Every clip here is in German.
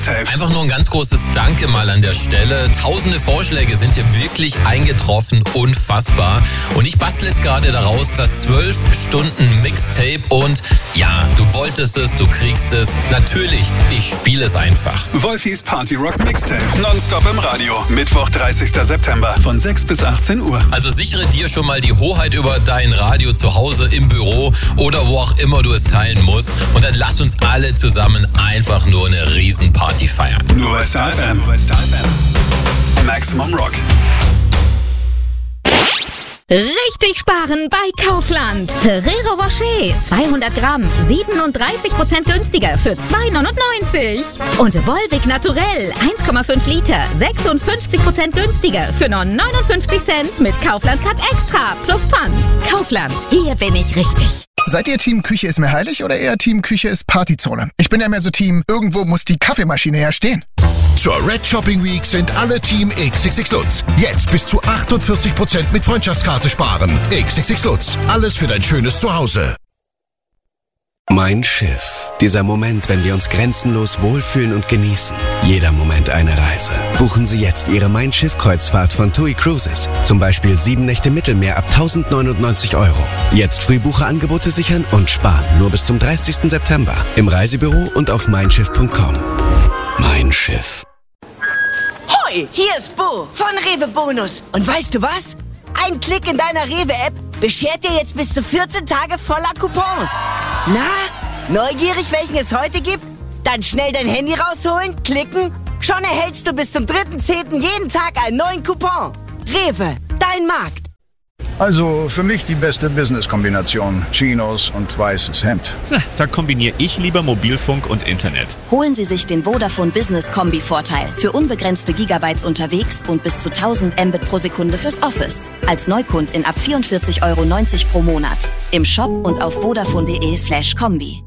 Mixtape. Einfach nur ein ganz großes Danke mal an der Stelle. Tausende Vorschläge sind hier wirklich eingetroffen. Unfassbar. Und ich bastel jetzt gerade daraus das 12 Stunden Mixtape. Und ja, du wolltest es, du kriegst es. Natürlich, ich spiele es einfach. Wolfis Party Rock Mixtape. Nonstop im Radio. Mittwoch, 30. September von 6 bis 18 Uhr. Also sichere dir schon mal die Hoheit über dein Radio zu Hause, im Büro oder wo auch immer du es teilen musst. Und dann lass uns alle zusammen einfach nur eine Riesenparty feiern. Nur bei Star FM. Maximum Rock. Richtig sparen bei Kaufland. Ferrero Rocher 200 Gramm 37% günstiger für 2,99. Und Volvic Naturell 1,5 Liter 56% günstiger für nur 59 Cent mit Kaufland Cut Extra plus Pfand. Kaufland, hier bin ich richtig. Seid ihr Team Küche ist mir heilig oder eher Team Küche ist Partyzone? Ich bin ja mehr so Team, irgendwo muss die Kaffeemaschine ja stehen. Zur Red Shopping Week sind alle Team XXX Lutz. Jetzt bis zu 48% mit Freundschaftskarte sparen. XXX Lutz. Alles für dein schönes Zuhause. Mein Schiff. Dieser Moment, wenn wir uns grenzenlos wohlfühlen und genießen. Jeder Moment eine Reise. Buchen Sie jetzt Ihre Mein Schiff-Kreuzfahrt von TUI Cruises. Zum Beispiel 7 Nächte Mittelmeer ab 1.099 €. Jetzt Frühbucherangebote sichern und sparen. Nur bis zum 30. September. Im Reisebüro und auf meinschiff.com. Mein Schiff. Hoi, hier ist Bo von Rewe Bonus. Und weißt du was? Ein Klick in deiner Rewe-App beschert dir jetzt bis zu 14 Tage voller Coupons. Na, neugierig, welchen es heute gibt? Dann schnell dein Handy rausholen, klicken. Schon erhältst du bis zum 3.10. jeden Tag einen neuen Coupon. Rewe, dein Markt. Also für mich die beste Business-Kombination. Chinos und weißes Hemd. Da kombiniere ich lieber Mobilfunk und Internet. Holen Sie sich den Vodafone Business Kombi-Vorteil für unbegrenzte Gigabytes unterwegs und bis zu 1000 Mbit pro Sekunde fürs Office. Als Neukundin ab 44,90 € pro Monat. Im Shop und auf vodafone.de/kombi.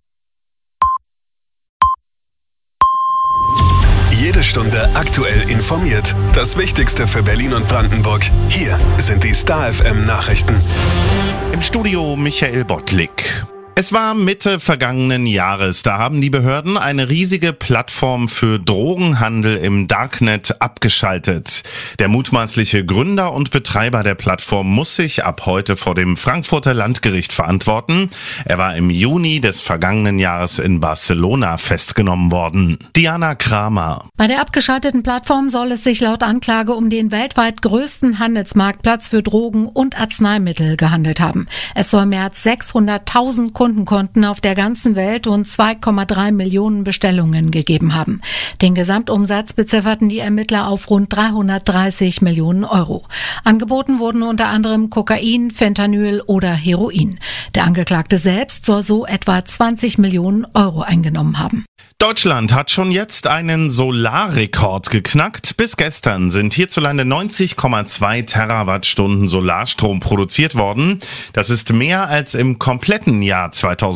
Jede Stunde aktuell informiert. Das Wichtigste für Berlin und Brandenburg. Hier sind die Star FM Nachrichten. Im Studio Michael Bottlik. Es war Mitte vergangenen Jahres. Da haben die Behörden eine riesige Plattform für Drogenhandel im Darknet abgeschaltet. Der mutmaßliche Gründer und Betreiber der Plattform muss sich ab heute vor dem Frankfurter Landgericht verantworten. Er war im Juni des vergangenen Jahres in Barcelona festgenommen worden. Diana Kramer. Bei der abgeschalteten Plattform soll es sich laut Anklage um den weltweit größten Handelsmarktplatz für Drogen und Arzneimittel gehandelt haben. Es soll mehr als 600.000 Kundenkonten auf der ganzen Welt und 2,3 Millionen Bestellungen gegeben haben. Den Gesamtumsatz bezifferten die Ermittler auf rund 330 Millionen €. Angeboten wurden unter anderem Kokain, Fentanyl oder Heroin. Der Angeklagte selbst soll so etwa 20 Millionen € eingenommen haben. Deutschland hat schon jetzt einen Solarrekord geknackt. Bis gestern sind hierzulande 90,2 Terawattstunden Solarstrom produziert worden. Das ist mehr als im kompletten Jahr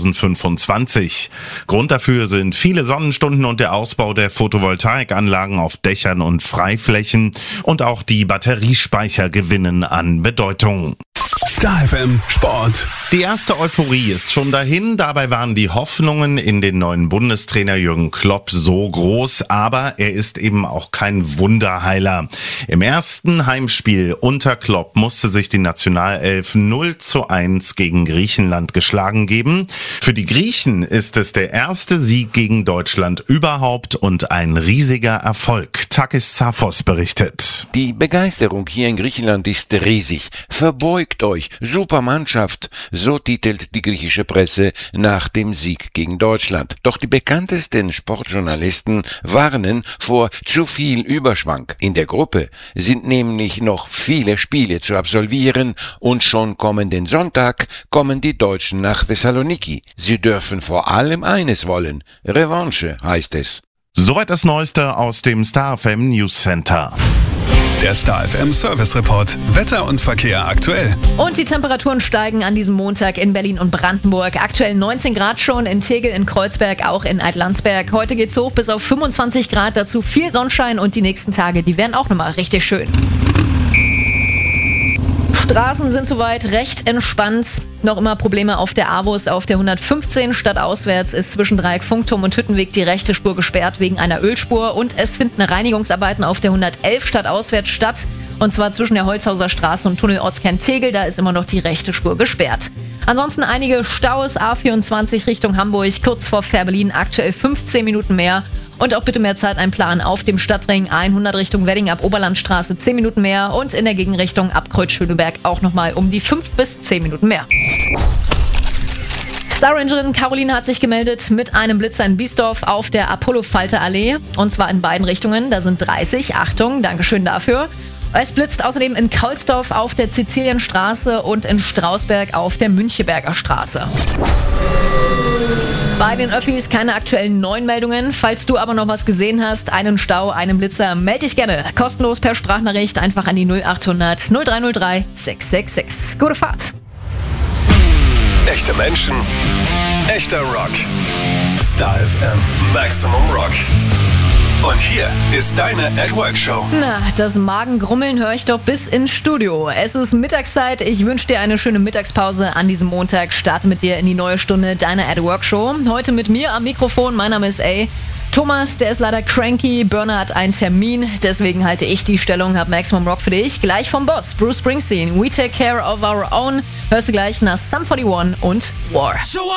2025. Grund dafür sind viele Sonnenstunden und der Ausbau der Photovoltaikanlagen auf Dächern und Freiflächen. Und auch die Batteriespeicher gewinnen an Bedeutung. Star FM Sport. Die erste Euphorie ist schon dahin. Dabei waren die Hoffnungen in den neuen Bundestrainer Jürgen Klopp so groß. Aber er ist eben auch kein Wunderheiler. Im ersten Heimspiel unter Klopp musste sich die Nationalelf 0:1 gegen Griechenland geschlagen geben. Für die Griechen ist es der erste Sieg gegen Deutschland überhaupt und ein riesiger Erfolg. Takis Zaphos berichtet. Die Begeisterung hier in Griechenland ist riesig. Verbeugt euch, super Mannschaft, so titelt die griechische Presse nach dem Sieg gegen Deutschland. Doch die bekanntesten Sportjournalisten warnen vor zu viel Überschwang. In der Gruppe sind nämlich noch viele Spiele zu absolvieren und schon kommenden Sonntag kommen die Deutschen nach Thessaloniki. Sie dürfen vor allem eines wollen, Revanche heißt es. Soweit das Neueste aus dem Star FM News Center. Der Star FM Service Report. Wetter und Verkehr aktuell. Und die Temperaturen steigen an diesem Montag in Berlin und Brandenburg. Aktuell 19 Grad schon in Tegel, in Kreuzberg, auch in Altlandsberg. Heute geht's hoch bis auf 25 Grad, dazu viel Sonnenschein und die nächsten Tage, die werden auch nochmal richtig schön. Straßen sind soweit recht entspannt. Noch immer Probleme auf der AWUS. Auf der 115 stadtauswärts ist zwischen Dreieck Funkturm und Hüttenweg die rechte Spur gesperrt wegen einer Ölspur. Und es finden Reinigungsarbeiten auf der 111 stadtauswärts statt. Und zwar zwischen der Holzhauser Straße und Tunnelortskern Tegel. Da ist immer noch die rechte Spur gesperrt. Ansonsten einige Staus. A24 Richtung Hamburg, kurz vor Fährberlin, aktuell 15 Minuten mehr. Und auch bitte mehr Zeit einplanen auf dem Stadtring 100 Richtung Wedding ab Oberlandstraße 10 Minuten mehr und in der Gegenrichtung ab Kreuz-Schöneberg auch nochmal um die 5 bis 10 Minuten mehr. Star-Rangerin Caroline hat sich gemeldet mit einem Blitzer in Biesdorf auf der Apollo-Falter-Allee. Und zwar in beiden Richtungen. Da sind 30. Achtung, Dankeschön dafür. Es blitzt außerdem in Kaulsdorf auf der Sizilienstraße und in Strausberg auf der Müncheberger Straße. Bei den Öffis keine aktuellen neuen Meldungen. Falls du aber noch was gesehen hast, einen Stau, einen Blitzer, melde dich gerne. Kostenlos per Sprachnachricht einfach an die 0800 0303 666. Gute Fahrt. Echte Menschen, echter Rock. Star FM Maximum Rock. Und hier ist deine At-Work-Show. Na, das Magengrummeln höre ich doch bis ins Studio. Es ist Mittagszeit. Ich wünsche dir eine schöne Mittagspause an diesem Montag. Starte mit dir in die neue Stunde deiner At-Work-Show. Heute mit mir am Mikrofon. Mein Name ist A. Thomas, der ist leider cranky. Burner hat einen Termin. Deswegen halte ich die Stellung. Hab Maximum Rock für dich. Gleich vom Boss, Bruce Springsteen. We Take Care of Our Own. Hörst du gleich nach Sum 41 und War.